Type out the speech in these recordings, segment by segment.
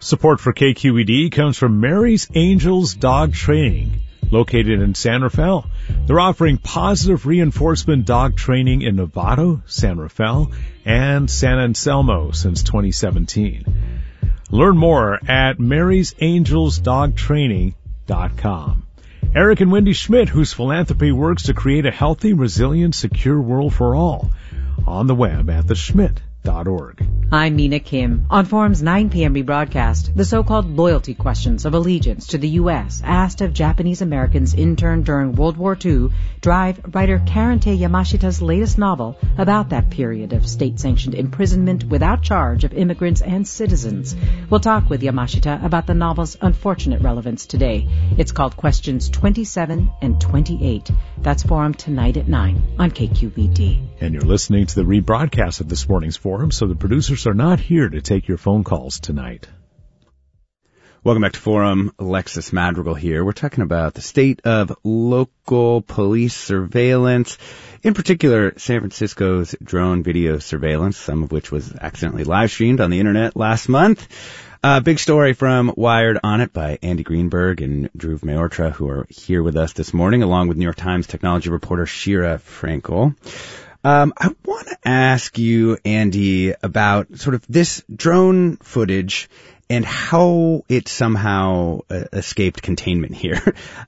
Support for KQED comes from Mary's Angels Dog Training, located in San Rafael. They're offering positive reinforcement dog training in Novato, San Rafael, and San Anselmo since 2017. Learn more at marysangelsdogtraining.com. Eric and Wendy Schmidt, whose philanthropy works to create a healthy, resilient, secure world for all. On the web at theschmidt.org. I'm Mina Kim. On Forum's 9 p.m. rebroadcast, the so-called loyalty questions of allegiance to the U.S. asked of Japanese Americans interned during World War II drive writer Karante Yamashita's latest novel about that period of state-sanctioned imprisonment without charge of immigrants and citizens. We'll talk with Yamashita about the novel's unfortunate relevance today. It's called Questions 27 and 28. That's Forum tonight at 9 on KQED. And you're listening to the rebroadcast of this morning's Forum, so the producers are not here to take your phone calls tonight. Welcome back to Forum. Alexis Madrigal here. We're talking about the state of local police surveillance, in particular San Francisco's drone video surveillance, some of which was accidentally live streamed on the internet last month. Big story from Wired on it by Andy Greenberg and Dhruv Mayortra, who are here with us this morning, along with New York Times technology reporter Shira Frankel. I want to ask you, Andy, about sort of this drone footage and how it somehow escaped containment here.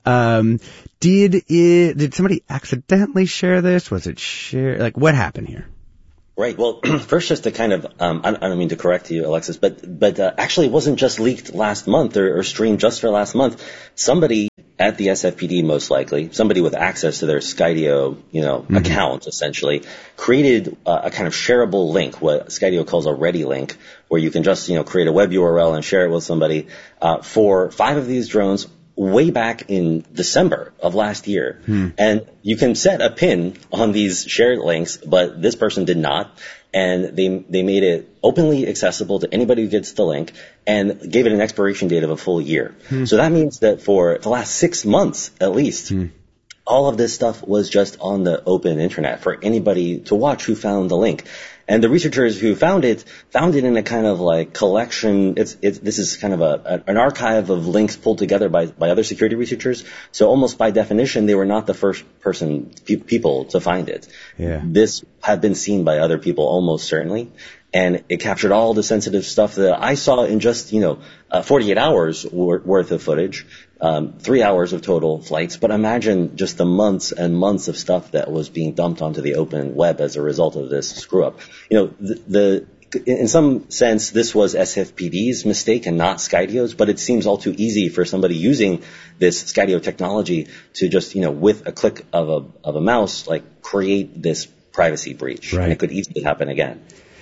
Did somebody accidentally share this? Was it shared? Like, what happened here? Right. Well, first, just to kind of, I don't mean to correct you, Alexis, but actually it wasn't just leaked last month or streamed just for last month. Somebody at the SFPD, most likely, somebody with access to their Skydio, account, essentially, created a kind of shareable link, what Skydio calls a ready link, where you can just, create a web URL and share it with somebody, for 5 of these drones way back in December of last year. And you can set a pin on these shared links, but this person did not. And they made it openly accessible to anybody who gets the link and gave it an expiration date of a full year. So that means that for the last 6 months, at least, all of this stuff was just on the open internet for anybody to watch who found the link. And the researchers who found it in a kind of like collection. This is kind of an archive of links pulled together by other security researchers. So almost by definition, they were not the first people to find it. Yeah. This had been seen by other people almost certainly. And it captured all the sensitive stuff that I saw in just, 48 hours worth of footage, 3 hours of total flights. But imagine just the months and months of stuff that was being dumped onto the open web as a result of this screw up. In some sense, this was SFPD's mistake and not Skydio's, but it seems all too easy for somebody using this Skydio technology to just, with a click of a mouse, like create this privacy breach. Right. And it could easily happen again.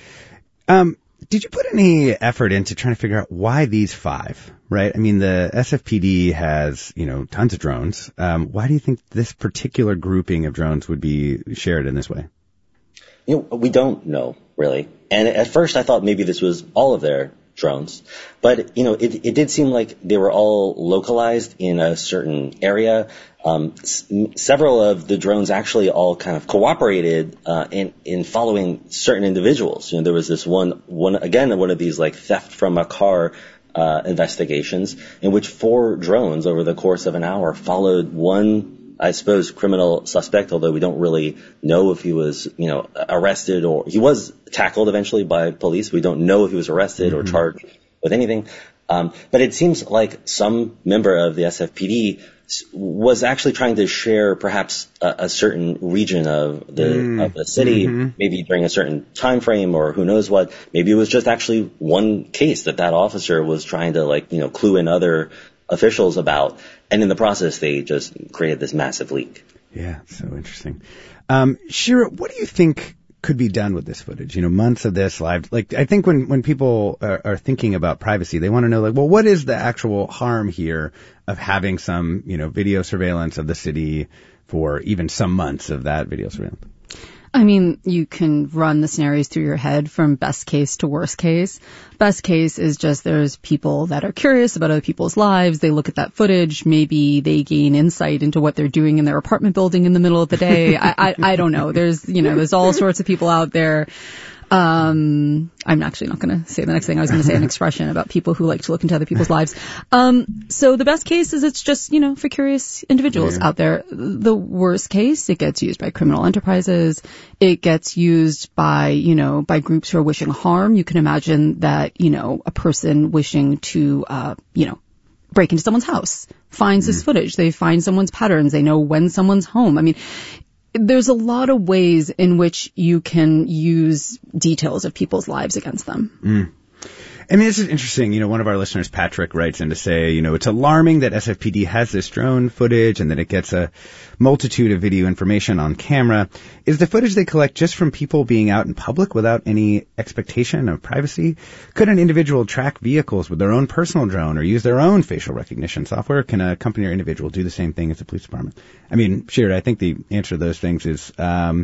Did you put any effort into trying to figure out why these 5, right? I mean, the SFPD has, tons of drones. Why do you think this particular grouping of drones would be shared in this way? We don't know, really. And at first I thought maybe this was all of their drones. But, it did seem like they were all localized in a certain area. Several of the drones actually all kind of cooperated in following certain individuals. There was this one of these like theft from a car investigations in which 4 drones over the course of an hour followed one, I suppose, criminal suspect, although we don't really know if he was, arrested or he was tackled eventually by police. We don't know if he was arrested or charged with anything. But it seems like some member of the SFPD was actually trying to share perhaps a certain region of the city, maybe during a certain time frame or who knows what. Maybe it was just actually one case that officer was trying to clue in other officials about. And in the process, they just created this massive leak. Yeah, so interesting. Shira, what do you think could be done with this footage? Months of this live. I think when people are thinking about privacy, they want to know, what is the actual harm here of having some, video surveillance of the city for even some months of that video surveillance? I mean, you can run the scenarios through your head from best case to worst case. Best case is just there's people that are curious about other people's lives. They look at that footage. Maybe they gain insight into what they're doing in their apartment building in the middle of the day. I don't know. There's all sorts of people out there. I'm actually not going to say the next thing. I was going to say an expression about people who like to look into other people's lives. So the best case is it's just, for curious individuals out there. The worst case, it gets used by criminal enterprises. It gets used by, by groups who are wishing harm. You can imagine that, a person wishing to, break into someone's house finds this footage. They find someone's patterns. They know when someone's home. I mean, there's a lot of ways in which you can use details of people's lives against them. I mean, this is interesting. One of our listeners, Patrick, writes in to say, it's alarming that SFPD has this drone footage and that it gets a multitude of video information on camera. Is the footage they collect just from people being out in public without any expectation of privacy? Could an individual track vehicles with their own personal drone or use their own facial recognition software? Can a company or individual do the same thing as the police department? I mean, Sheard, I think the answer to those things is,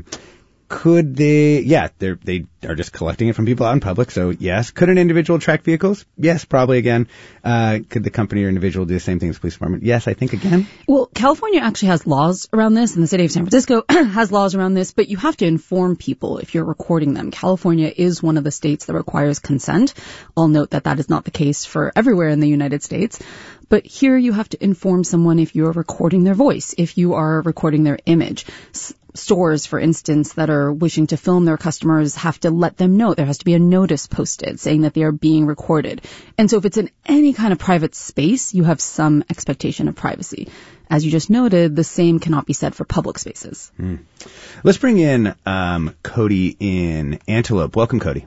could they, they are just collecting it from people out in public, so yes. Could an individual track vehicles? Yes, probably again. Could the company or individual do the same thing as the police department? Yes, I think again. Well, California actually has laws around this, and the city of San Francisco has laws around this, but you have to inform people if you're recording them. California is one of the states that requires consent. I'll note that that is not the case for everywhere in the United States. But here you have to inform someone if you're recording their voice, if you are recording their image. Stores, for instance, that are wishing to film their customers have to let them know. There has to be a notice posted saying that they are being recorded. And so if it's in any kind of private space, you have some expectation of privacy. As you just noted, the same cannot be said for public spaces. Let's bring in Cody in Antelope. Welcome, Cody.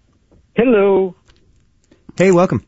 Hello. Hey, welcome.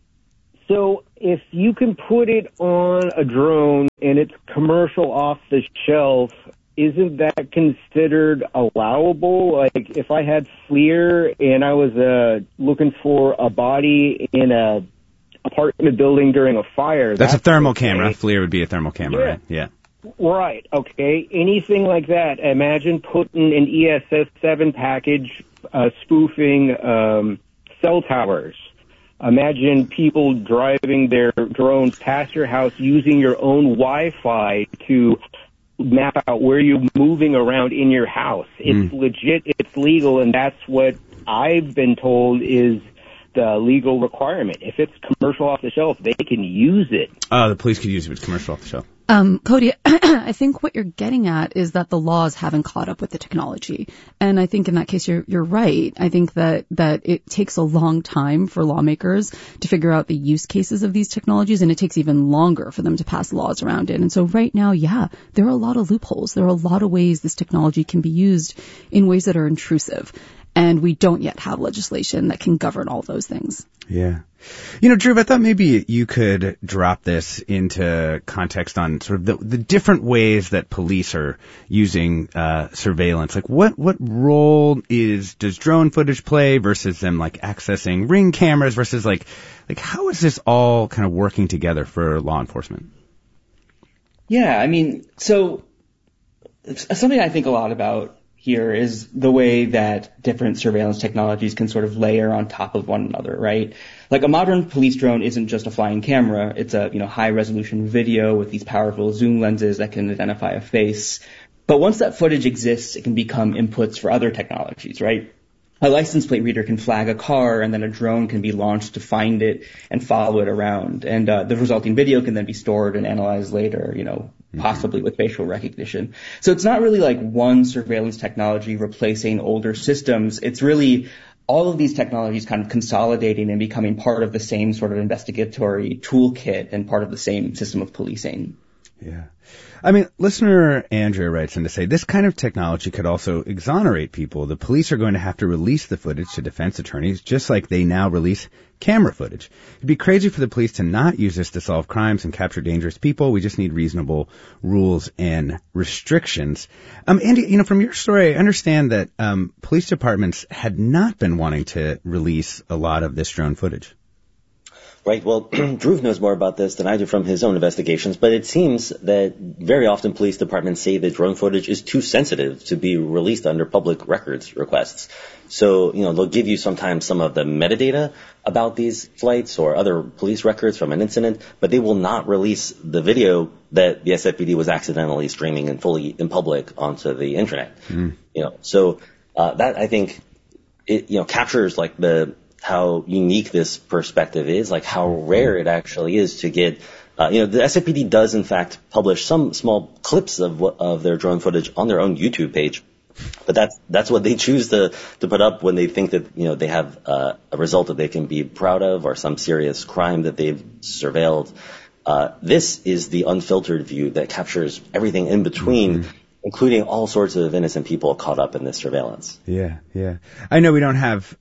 So if you can put it on a drone and it's commercial off the shelf, isn't that considered allowable? Like if I had FLIR and I was looking for a body in a apartment building during a fire. That's a thermal camera. FLIR would be a thermal camera, right? Yeah. Right. Okay. Anything like that. Imagine putting an ESS-7 package spoofing cell towers. Imagine people driving their drones past your house using your own Wi-Fi to map out where you're moving around in your house. It's legit, it's legal, and that's what I've been told is the legal requirement. If it's commercial off the shelf, they can use it. Oh, the police could use it if it's commercial off the shelf. Cody, I think what you're getting at is that the laws haven't caught up with the technology. And I think in that case, you're right. I think that it takes a long time for lawmakers to figure out the use cases of these technologies, and it takes even longer for them to pass laws around it. And so right now, there are a lot of loopholes. There are a lot of ways this technology can be used in ways that are intrusive. And we don't yet have legislation that can govern all those things. Yeah. Drew, I thought maybe you could drop this into context on sort of the different ways that police are using surveillance. Like what role does drone footage play versus them like accessing Ring cameras versus like how is this all kind of working together for law enforcement? Yeah, I mean, so something I think a lot about here is the way that different surveillance technologies can sort of layer on top of one another, right? Like a modern police drone isn't just a flying camera. It's a, high resolution video with these powerful zoom lenses that can identify a face. But once that footage exists, it can become inputs for other technologies, right? A license plate reader can flag a car, and then a drone can be launched to find it and follow it around. And the resulting video can then be stored and analyzed later, possibly with facial recognition. So it's not really like one surveillance technology replacing older systems. It's really all of these technologies kind of consolidating and becoming part of the same sort of investigatory toolkit and part of the same system of policing. Yeah. I mean, listener Andrea writes in to say this kind of technology could also exonerate people. The police are going to have to release the footage to defense attorneys just like they now release camera footage. It'd be crazy for the police to not use this to solve crimes and capture dangerous people. We just need reasonable rules and restrictions. Andy, from your story, I understand that police departments had not been wanting to release a lot of this drone footage. Right. Well, Drew knows more about this than I do from his own investigations, but it seems that very often police departments say that drone footage is too sensitive to be released under public records requests. So, they'll give you sometimes some of the metadata about these flights or other police records from an incident, but they will not release the video that the SFPD was accidentally streaming and fully in public onto the internet. So that I think it captures like how unique this perspective is, like how rare it actually is to get. The SFPD does in fact publish some small clips of their drone footage on their own YouTube page, but that's what they choose to put up when they think that they have a result that they can be proud of or some serious crime that they've surveilled. This is the unfiltered view that captures everything in between. Mm-hmm. Including all sorts of innocent people caught up in this surveillance. Yeah. I know we don't have,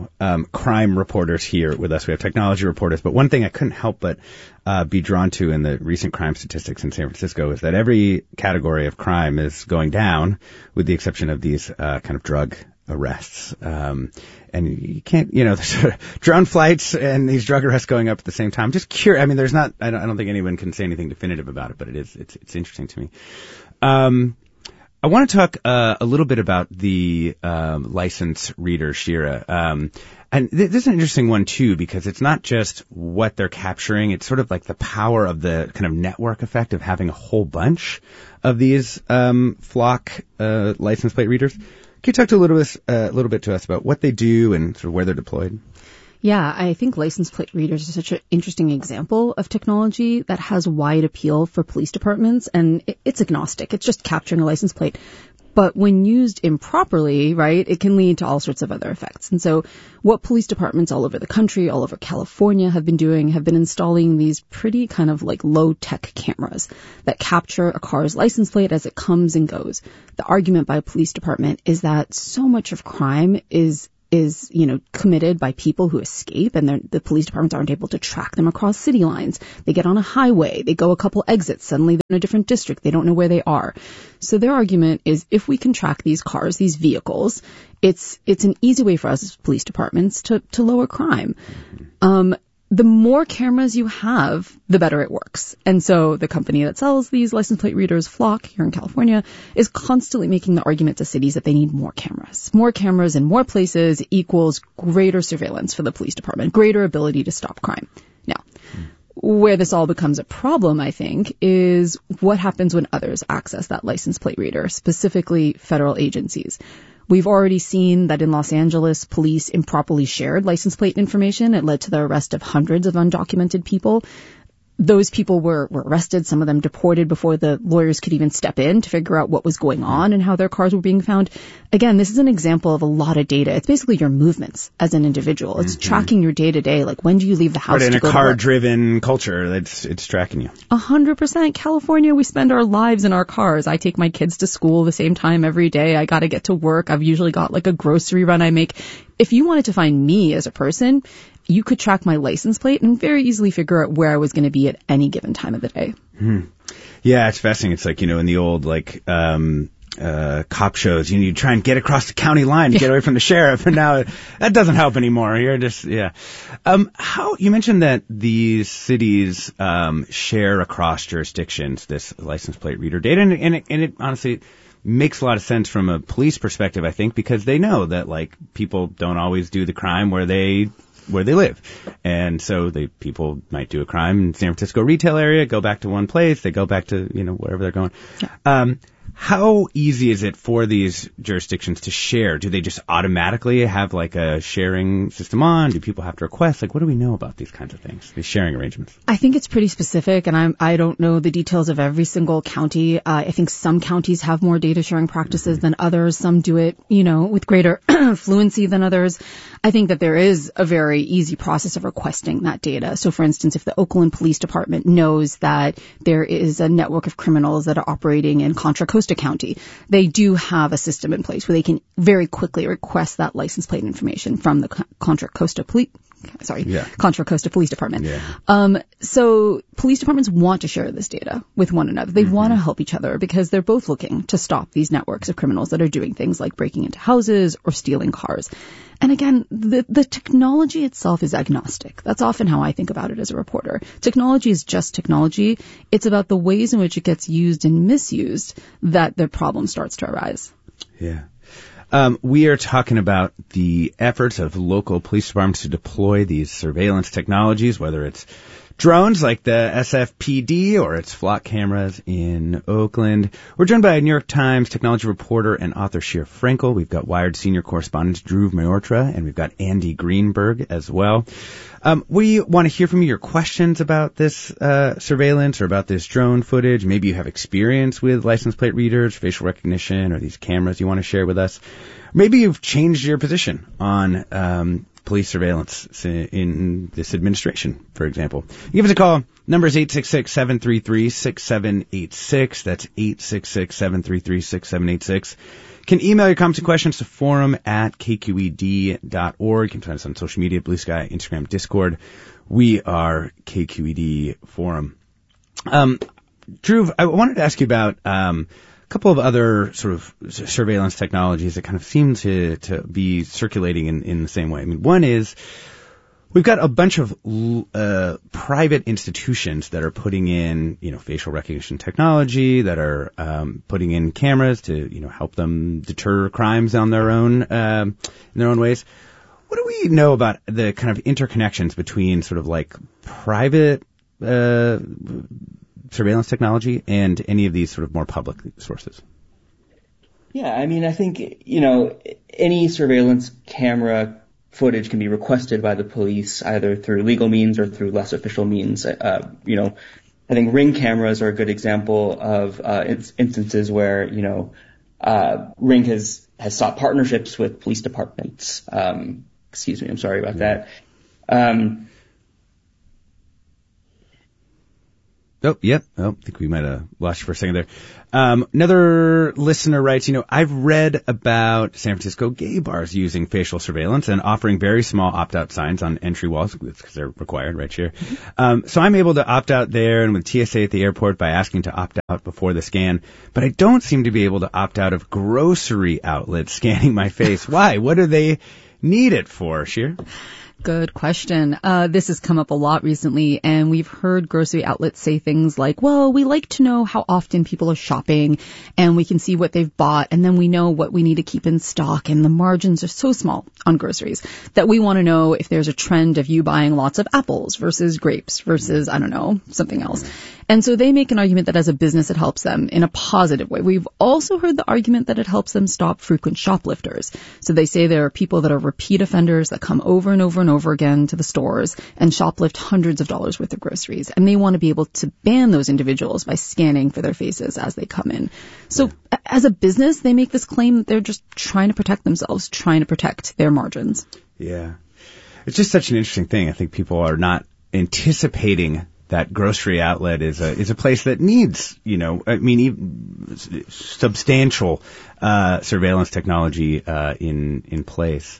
crime reporters here with us. We have technology reporters. But one thing I couldn't help but be drawn to in the recent crime statistics in San Francisco is that every category of crime is going down, with the exception of these kind of drug arrests. And you can't, there's drone flights and these drug arrests going up at the same time. Just curious. I mean, I don't think anyone can say anything definitive about it, but it's interesting to me. I want to talk a little bit about the license reader, Shira. And this is an interesting one, too, because it's not just what they're capturing. It's sort of like the power of the kind of network effect of having a whole bunch of these flock license plate readers. Can you talk a little bit to us about what they do and sort of where they're deployed? Yeah, I think license plate readers are such an interesting example of technology that has wide appeal for police departments, and it's agnostic. It's just capturing a license plate. But when used improperly, right, it can lead to all sorts of other effects. And so what police departments all over the country, all over California have been installing these pretty kind of like low-tech cameras that capture a car's license plate as it comes and goes. The argument by a police department is that so much of crime is committed by people who escape, and the police departments aren't able to track them across city lines. They get on a highway, they go a couple exits, suddenly they're in a different district, they don't know where they are. So their argument is if we can track these cars, these vehicles, it's an easy way for us as police departments to lower crime. The more cameras you have, the better it works. And so the company that sells these license plate readers, Flock, here in California, is constantly making the argument to cities that they need more cameras. More cameras in more places equals greater surveillance for the police department, greater ability to stop crime. Now, where this all becomes a problem, I think, is what happens when others access that license plate reader, specifically federal agencies. We've already seen that in Los Angeles, police improperly shared license plate information. It led to the arrest of hundreds of undocumented people. Those people were arrested, some of them deported before the lawyers could even step in to figure out what was going on and how their cars were being found. Again, this is an example of a lot of data. It's basically your movements as an individual. It's tracking your day-to-day, like when do you leave the house to go to work. In a car-driven culture, it's tracking you. 100%. California, we spend our lives in our cars. I take my kids to school the same time every day. I got to get to work. I've usually got like a grocery run I make. If you wanted to find me as a person, you could track my license plate and very easily figure out where I was going to be at any given time of the day. Yeah, it's fascinating. It's like, in the old, cop shows, you try and get across the county line to get away from the sheriff, and now that doesn't help anymore. You're just, how, you mentioned that these cities, share across jurisdictions this license plate reader data, and it honestly makes a lot of sense from a police perspective, I think, because they know that, people don't always do the crime where they live. And so people might do a crime in San Francisco retail area, go back to one place, they go back to, wherever they're going. Yeah. How easy is it for these jurisdictions to share? Do they just automatically have a sharing system on? Do people have to request? What do we know about these kinds of things, these sharing arrangements? I think it's pretty specific, and I don't know the details of every single county. I think some counties have more data sharing practices than others. Some do it, with greater fluency than others. I think that there is a very easy process of requesting that data. So, for instance, if the Oakland Police Department knows that there is a network of criminals that are operating in Contra Costa County, they do have a system in place where they can very quickly request that license plate information from the Contra Costa Police Department. Yeah. So police departments want to share this data with one another. They want to help each other because they're both looking to stop these networks of criminals that are doing things like breaking into houses or stealing cars. And again, the technology itself is agnostic. That's often how I think about it as a reporter. Technology is just technology. It's about the ways in which it gets used and misused that the problem starts to arise. Yeah. We are talking about the efforts of local police departments to deploy these surveillance technologies, whether it's drones like the SFPD or its flock cameras in Oakland. We're joined by New York Times technology reporter and author Sheer Frankel. We've got Wired senior correspondent Dhruv Malhotra, and we've got Andy Greenberg as well. We want to hear from you, your questions about this surveillance or about this drone footage. Maybe you have experience with license plate readers, facial recognition, or these cameras you want to share with us. Maybe you've changed your position on police surveillance in this administration, for example. Give us a call. Number is 866-733-6786. That's 866-733-6786. Can email your comments and questions to forum@kqed.org. You can find us on social media, Blue Sky, Instagram, Discord. We are KQED Forum. Dhruv, I wanted to ask you about a couple of other sort of surveillance technologies that kind of seem to be circulating in the same way. I mean, one is we've got a bunch of private institutions that are putting in, facial recognition technology, that are putting in cameras to, help them deter crimes on their own in their own ways. What do we know about the kind of interconnections between sort of like private surveillance technology and any of these sort of more public sources? Yeah, I mean, I think, any surveillance camera footage can be requested by the police either through legal means or through less official means. I think Ring cameras are a good example of instances where, Ring has sought partnerships with police departments. Excuse me, I'm sorry about that. I think we might have lost you for a second there. Another listener writes, I've read about San Francisco gay bars using facial surveillance and offering very small opt-out signs on entry walls because they're required right here. So I'm able to opt out there and with TSA at the airport by asking to opt out before the scan, but I don't seem to be able to opt out of grocery outlets scanning my face. Why? What do they need it for, Sheer? Good question. This has come up a lot recently, and we've heard grocery outlets say things like, well, we like to know how often people are shopping, and we can see what they've bought, and then we know what we need to keep in stock, and the margins are so small on groceries that we want to know if there's a trend of you buying lots of apples versus grapes versus, I don't know, something else. And so they make an argument that as a business it helps them in a positive way. We've also heard the argument that it helps them stop frequent shoplifters. So they say there are people that are repeat offenders that come over and over and over again to the stores and shoplift hundreds of dollars worth of groceries. And they want to be able to ban those individuals by scanning for their faces as they come in. So as a business, they make this claim that they're just trying to protect themselves, trying to protect their margins. Yeah. It's just such an interesting thing. I think people are not anticipating that grocery outlet is a place that needs, substantial surveillance technology in place.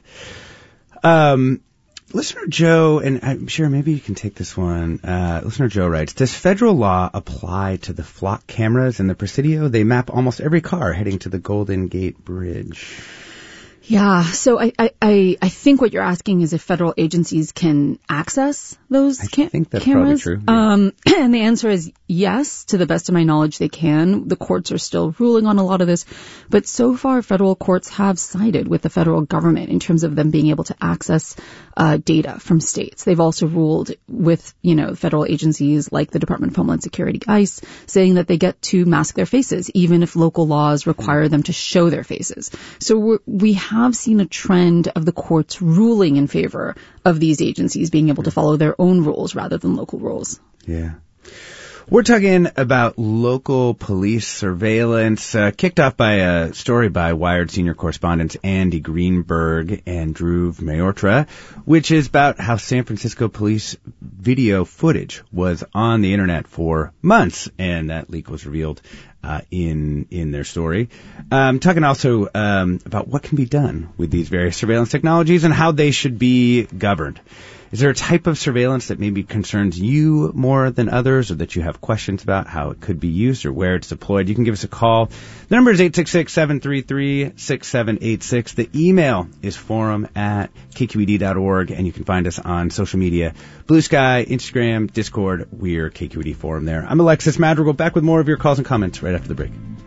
Listener Joe, and I'm sure maybe you can take this one. Listener Joe writes, does federal law apply to the flock cameras in the Presidio? They map almost every car heading to the Golden Gate Bridge. Yeah, so I think what you're asking is if federal agencies can access those cameras. I think that's probably true. Yeah. And the answer is yes, to the best of my knowledge, they can. The courts are still ruling on a lot of this, but so far federal courts have sided with the federal government in terms of them being able to access data from states. They've also ruled with, federal agencies like the Department of Homeland Security, ICE, saying that they get to mask their faces, even if local laws require them to show their faces. So we have seen a trend of the courts ruling in favor of these agencies being able to follow their own rules rather than local rules. Yeah. We're talking about local police surveillance, kicked off by a story by Wired senior correspondents Andy Greenberg and Dhruv Malhotra, which is about how San Francisco police video footage was on the internet for months, and that leak was revealed in their story. Talking also about what can be done with these various surveillance technologies and how they should be governed. Is there a type of surveillance that maybe concerns you more than others, or that you have questions about how it could be used or where it's deployed? You can give us a call. The number is 866-733-6786. The email is forum@kqed.org, and you can find us on social media, Blue Sky, Instagram, Discord. We're KQED Forum there. I'm Alexis Madrigal, back with more of your calls and comments right after the break.